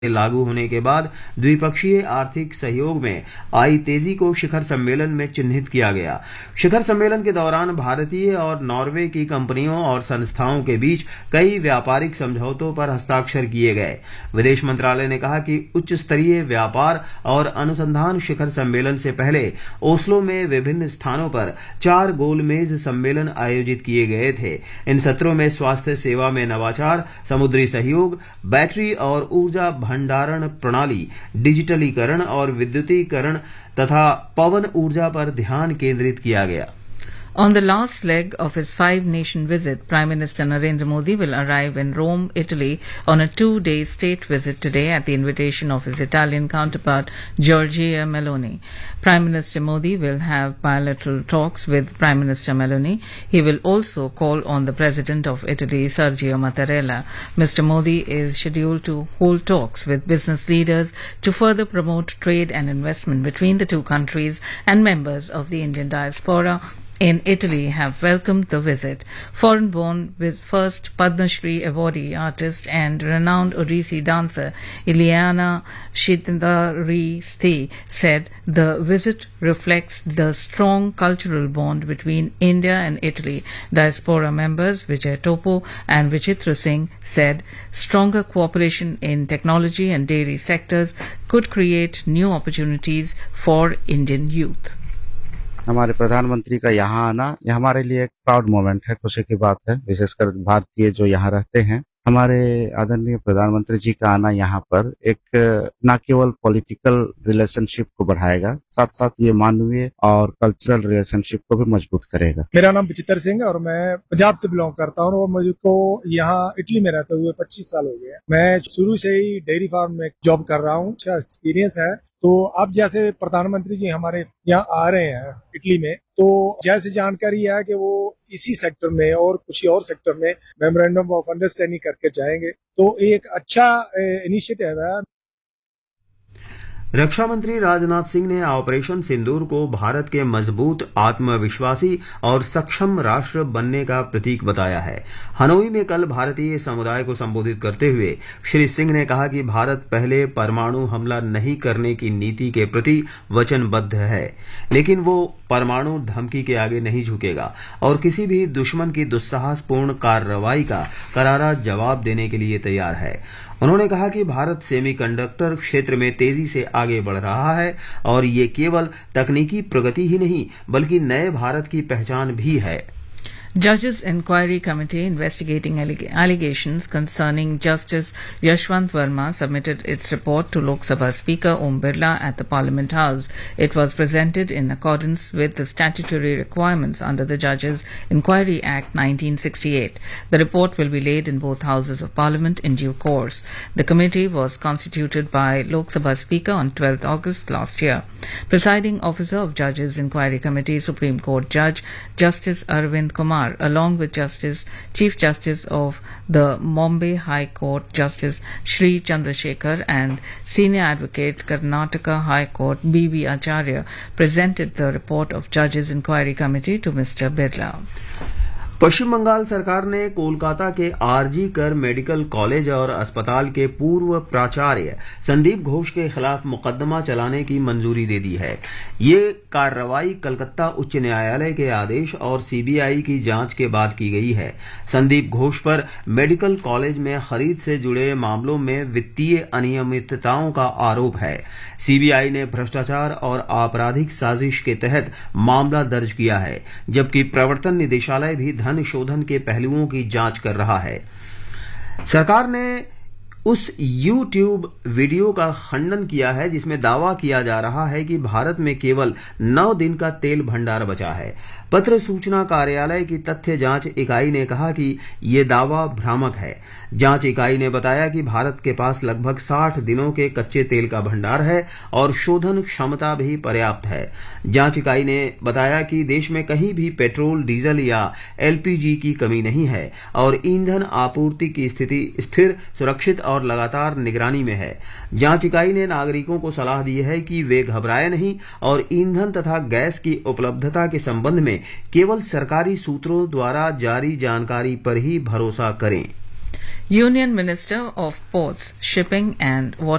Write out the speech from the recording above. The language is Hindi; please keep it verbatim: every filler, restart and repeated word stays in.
लागू होने के बाद द्विपक्षीय आर्थिक सहयोग में आई तेजी को शिखर सम्मेलन में चिन्हित किया गया। शिखर सम्मेलन के दौरान भारतीय और नॉर्वे की कंपनियों और संस्थाओं के बीच कई व्यापारिक समझौतों पर हस्ताक्षर किए गए। विदेश मंत्रालय ने कहा कि उच्च स्तरीय व्यापार और अनुसंधान शिखर सम्मेलन से पहले ओस्लो में विभिन्न स्थानों पर चार गोलमेज सम्मेलन आयोजित किए गए थे। इन सत्रों में स्वास्थ्य सेवा में नवाचार, समुद्री सहयोग, बैटरी और ऊर्जा भंडारण प्रणाली, डिजिटलीकरण और विद्युतीकरण तथा पवन ऊर्जा पर ध्यान केंद्रित किया गया। On the last leg of his five-nation visit, Prime Minister Narendra Modi will arrive in Rome, Italy, on a two-day state visit today at the invitation of his Italian counterpart, Giorgia Meloni. Prime Minister Modi will have bilateral talks with Prime Minister Meloni. He will also call on the President of Italy, Sergio Mattarella. Mister Modi is scheduled to hold talks with business leaders to further promote trade and investment between the two countries, and members of the Indian diaspora in Italy have welcomed the visit. Foreign-born with first Padma Shri awardee artist and renowned Odissi dancer Ileana Shitindari said the visit reflects the strong cultural bond between India and Italy. Diaspora members Vijay Topo and Vichitra Singh said stronger cooperation in technology and dairy sectors could create new opportunities for Indian youth. हमारे प्रधानमंत्री का यहाँ आना यह हमारे लिए एक प्राउड मोमेंट है, खुशी की बात है। विशेषकर भारतीय जो यहाँ रहते हैं, हमारे आदरणीय प्रधानमंत्री जी का आना यहाँ पर एक न केवल पॉलिटिकल रिलेशनशिप को बढ़ाएगा, साथ साथ ये मानवीय और कल्चरल रिलेशनशिप को भी मजबूत करेगा। मेरा नाम विचित्र सिंह और मैं पंजाब से बिलोंग करता हूँ और मुझको यहाँ इटली में रहते हुए पच्चीस साल हो गए। मैं शुरू से ही डेयरी फार्म में जॉब कर रहा हूँ, अच्छा एक्सपीरियंस है। तो अब जैसे प्रधानमंत्री जी हमारे यहाँ आ रहे हैं इटली में, तो जैसे जानकारी है कि वो इसी सेक्टर में और कुछ और सेक्टर में मेमोरेंडम ऑफ अंडरस्टैंडिंग करके जाएंगे, तो एक अच्छा इनिशिएटिव है। रक्षा मंत्री राजनाथ सिंह ने ऑपरेशन सिंदूर को भारत के मजबूत, आत्मविश्वासी और सक्षम राष्ट्र बनने का प्रतीक बताया है। हनोई में कल भारतीय समुदाय को संबोधित करते हुए श्री सिंह ने कहा कि भारत पहले परमाणु हमला नहीं करने की नीति के प्रति वचनबद्ध है, लेकिन वो परमाणु धमकी के आगे नहीं झुकेगा और किसी भी दुश्मन की दुस्साहसपूर्ण कार्रवाई का करारा जवाब देने के लिए तैयार है। उन्होंने कहा कि भारत सेमीकंडक्टर क्षेत्र में तेजी से आगे बढ़ रहा है और ये केवल तकनीकी प्रगति ही नहीं बल्कि नए भारत की पहचान भी है। Judges Inquiry Committee investigating alleg- allegations concerning Justice Yashwant Verma submitted its report to Lok Sabha Speaker Om Birla at the Parliament House. It was presented in accordance with the statutory requirements under the Judges Inquiry Act nineteen sixty-eight. The report will be laid in both houses of Parliament in due course. The committee was constituted by Lok Sabha Speaker on twelfth August last year. Presiding officer of Judges Inquiry Committee, Supreme Court Judge Justice Arvind Kumar, along with Justice Chief Justice of the Bombay High Court Justice Shri Chandrasekhar and Senior Advocate Karnataka High Court B B Acharya, presented the report of Judges Inquiry Committee to Mister Birla. पश्चिम बंगाल सरकार ने कोलकाता के आरजी कर मेडिकल कॉलेज और अस्पताल के पूर्व प्राचार्य संदीप घोष के खिलाफ मुकदमा चलाने की मंजूरी दे दी है। ये कार्रवाई कलकत्ता उच्च न्यायालय के आदेश और सीबीआई की जांच के बाद की गई है। संदीप घोष पर मेडिकल कॉलेज में खरीद से जुड़े मामलों में वित्तीय अनियमितताओं का आरोप है। सीबीआई ने भ्रष्टाचार और आपराधिक साजिश के तहत मामला दर्ज किया है, जबकि प्रवर्तन निदेशालय भी धन शोधन के पहलुओं की जांच कर रहा है। सरकार ने उस यूट्यूब वीडियो का खंडन किया है जिसमें दावा किया जा रहा है कि भारत में केवल नौ दिन का तेल भंडार बचा है। पत्र सूचना कार्यालय की तथ्य जांच इकाई ने कहा कि ये दावा भ्रामक है। जांच इकाई ने बताया कि भारत के पास लगभग साठ दिनों के कच्चे तेल का भंडार है और शोधन क्षमता भी पर्याप्त है। जांच इकाई ने बताया कि देश में कहीं भी पेट्रोल, डीजल या एलपीजी की कमी नहीं है और ईंधन आपूर्ति की स्थिति स्थिर, सुरक्षित और लगातार निगरानी में है। जांच इकाई ने नागरिकों को सलाह दी है कि वे घबराएं नहीं और ईंधन तथा गैस की उपलब्धता के संबंध में केवल सरकारी सूत्रों द्वारा जारी जानकारी पर ही भरोसा करें। Union Minister of Ports, Shipping and Water